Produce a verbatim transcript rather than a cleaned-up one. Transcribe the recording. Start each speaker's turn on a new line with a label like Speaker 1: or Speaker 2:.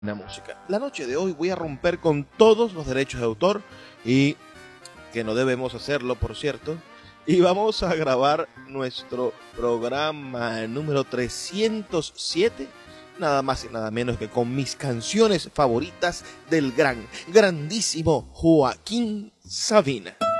Speaker 1: La música. La noche de hoy voy a romper con todos los derechos de autor y que no debemos hacerlo, por cierto. Y vamos a grabar nuestro programa número trescientos siete, nada más y nada menos que con mis canciones favoritas del gran, grandísimo Joaquín Sabina.